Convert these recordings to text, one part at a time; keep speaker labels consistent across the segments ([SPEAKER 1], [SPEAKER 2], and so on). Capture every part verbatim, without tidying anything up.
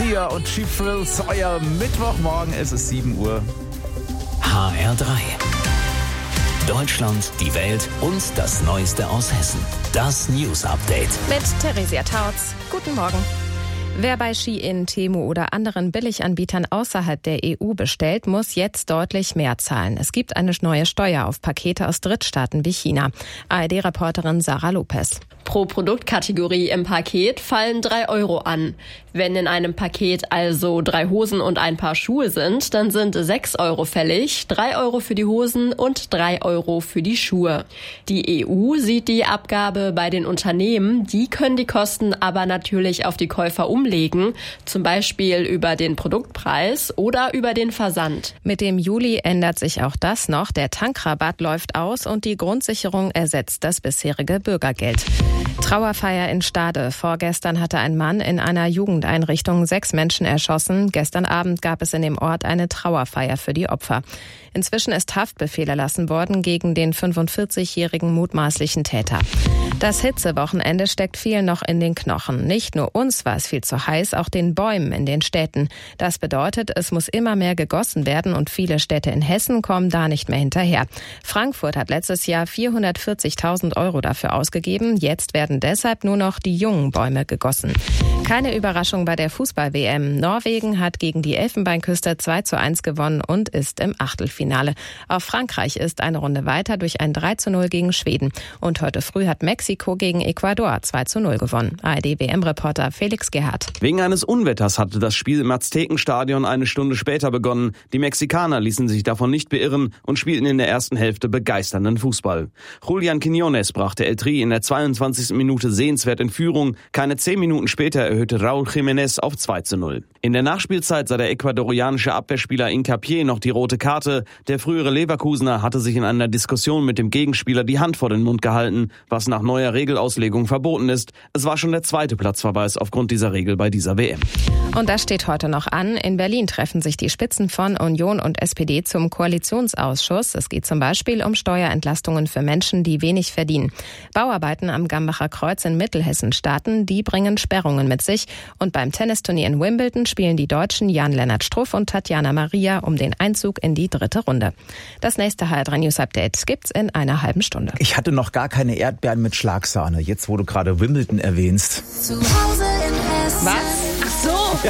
[SPEAKER 1] Sia und Chief Thrills, euer Mittwochmorgen, es ist sieben Uhr.
[SPEAKER 2] H R drei. Deutschland, die Welt und das Neueste aus Hessen. Das News Update.
[SPEAKER 3] Mit Theresia Tautz. Guten Morgen. Wer bei Shein, Temu oder anderen Billiganbietern außerhalb der E U bestellt, muss jetzt deutlich mehr zahlen. Es gibt eine neue Steuer auf Pakete aus Drittstaaten wie China. A R D-Reporterin Sarah Lopez.
[SPEAKER 4] Pro Produktkategorie im Paket fallen drei Euro an. Wenn in einem Paket also drei Hosen und ein Paar Schuhe sind, dann sind sechs Euro fällig, drei Euro für die Hosen und drei Euro für die Schuhe. Die E U sieht die Abgabe bei den Unternehmen, die können die Kosten aber natürlich auf die Käufer umlegen, zum Beispiel über den Produktpreis oder über den Versand.
[SPEAKER 3] Mit dem Juli ändert sich auch das noch. Der Tankrabatt läuft aus und die Grundsicherung ersetzt das bisherige Bürgergeld. Trauerfeier in Stade. Vorgestern hatte ein Mann in einer Jugendeinrichtung sechs Menschen erschossen. Gestern Abend gab es in dem Ort eine Trauerfeier für die Opfer. Inzwischen ist Haftbefehl erlassen worden gegen den fünfundvierzigjährigen mutmaßlichen Täter. Das Hitzewochenende steckt vielen noch in den Knochen. Nicht nur uns war es viel zu heiß, auch den Bäumen in den Städten. Das bedeutet, es muss immer mehr gegossen werden und viele Städte in Hessen kommen da nicht mehr hinterher. Frankfurt hat letztes Jahr vierhundertvierzigtausend Euro dafür ausgegeben. Jetzt werden deshalb nur noch die jungen Bäume gegossen. Keine Überraschung bei der Fußball-W M. Norwegen hat gegen die Elfenbeinküste zwei zu eins gewonnen und ist im Achtelfinale. Auch Frankreich ist eine Runde weiter durch ein drei zu null gegen Schweden. Und heute früh hat Mexiko gegen Ecuador zwei zu null gewonnen. A R D-W M-Reporter Felix Gerhardt.
[SPEAKER 5] Wegen eines Unwetters hatte das Spiel im Aztekenstadion eine Stunde später begonnen. Die Mexikaner ließen sich davon nicht beirren und spielten in der ersten Hälfte begeisternden Fußball. Julian Quiñones brachte El Tri in der zweiundzwanzigsten Minute sehenswert in Führung. Keine zehn Minuten später erhöhte Raúl Jiménez auf zwei zu null. In der Nachspielzeit sah der ecuadorianische Abwehrspieler Hincapié noch die rote Karte. Der frühere Leverkusener hatte sich in einer Diskussion mit dem Gegenspieler die Hand vor den Mund gehalten, was nach neuer Regelauslegung verboten ist. Es war schon der zweite Platzverweis aufgrund dieser Regel bei dieser W M.
[SPEAKER 3] Und das steht heute noch an. In Berlin treffen sich die Spitzen von Union und S P D zum Koalitionsausschuss. Es geht zum Beispiel um Steuerentlastungen für Menschen, die wenig verdienen. Bauarbeiten am Gambacher Kreuz in Mittelhessen starten, die bringen Sperrungen mit sich. Und beim Tennisturnier in Wimbledon spielen die Deutschen Jan-Lennart Struff und Tatjana Maria um den Einzug in die dritte Runde. Das nächste H R drei News Update gibt's in einer halben Stunde.
[SPEAKER 1] Ich hatte noch gar keine Erdbeeren mit Schlagsahne. Jetzt, wo du gerade Wimbledon erwähnst.
[SPEAKER 6] Zu Hause in Hessen.
[SPEAKER 3] Was? Ach so.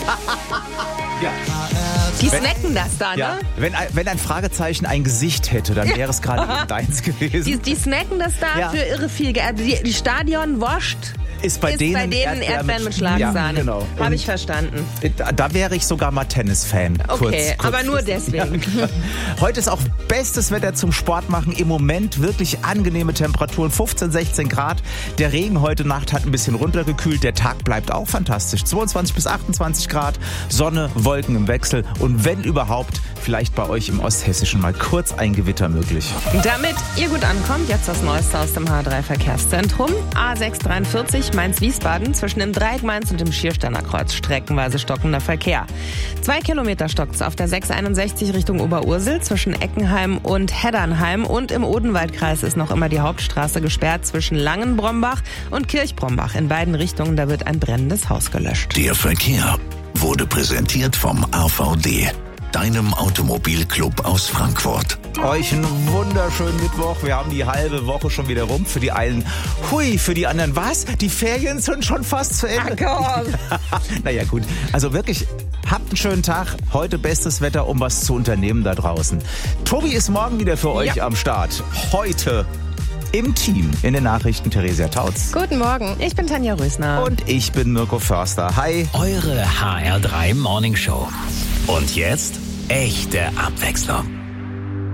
[SPEAKER 1] Ja.
[SPEAKER 3] Die
[SPEAKER 1] Wenn-
[SPEAKER 3] snacken das da, ne?
[SPEAKER 1] Ja, wenn, ein- wenn ein Fragezeichen ein Gesicht hätte, dann wäre es gerade eben deins gewesen.
[SPEAKER 7] Die, die snacken das da
[SPEAKER 1] Ja.
[SPEAKER 7] für irre viel Geld. Also die, die Stadion wascht
[SPEAKER 1] ist bei
[SPEAKER 7] ist
[SPEAKER 1] denen,
[SPEAKER 7] bei denen Erdbeeren mit Schlagsahne.
[SPEAKER 1] Ja, genau.
[SPEAKER 7] Habe
[SPEAKER 1] Und
[SPEAKER 7] ich verstanden.
[SPEAKER 1] Da, da wäre ich sogar mal Tennis-Fan.
[SPEAKER 7] Okay,
[SPEAKER 1] kurz,
[SPEAKER 7] aber nur
[SPEAKER 1] kurzfristig.
[SPEAKER 7] deswegen.
[SPEAKER 1] Ja. Heute ist auch bestes Wetter zum Sport machen. Im Moment wirklich angenehme Temperaturen, fünfzehn, sechzehn Grad. Der Regen heute Nacht hat ein bisschen runtergekühlt. Der Tag bleibt auch fantastisch. zweiundzwanzig bis achtundzwanzig Grad, Sonne, Wolken im Wechsel. Und wenn überhaupt, vielleicht bei euch im Osthessischen mal kurz ein Gewitter möglich.
[SPEAKER 7] Damit ihr gut ankommt, jetzt das Neueste aus dem H drei Verkehrszentrum. A sechs dreiundvierzig Mainz-Wiesbaden zwischen dem Dreieck Mainz und dem Schiersteiner Kreuz streckenweise stockender Verkehr. Zwei Kilometer stockt's auf der sechs einundsechzig Richtung Oberursel zwischen Eckenheim und Heddernheim. Und im Odenwaldkreis ist noch immer die Hauptstraße gesperrt zwischen Langenbrombach und Kirchbrombach. In beiden Richtungen, da wird ein brennendes Haus gelöscht.
[SPEAKER 2] Der Verkehr wurde präsentiert vom A V D, deinem Automobilclub aus Frankfurt.
[SPEAKER 1] Euch einen wunderschönen Mittwoch. Wir haben die halbe Woche schon wieder rum. Für die einen, hui, für die anderen, was? Die Ferien sind schon fast zu Ende.
[SPEAKER 7] Ach komm.
[SPEAKER 1] Naja, gut. Also wirklich, habt einen schönen Tag. Heute bestes Wetter, um was zu unternehmen da draußen. Tobi ist morgen wieder für euch
[SPEAKER 7] Ja.
[SPEAKER 1] am Start. Heute im Team. In den Nachrichten Theresia Tautz.
[SPEAKER 3] Guten Morgen.
[SPEAKER 7] Ich bin Tanja Rösner.
[SPEAKER 1] Und ich bin Mirko Förster. Hi.
[SPEAKER 2] Eure H R drei Morning Show. Und jetzt echte Abwechslung.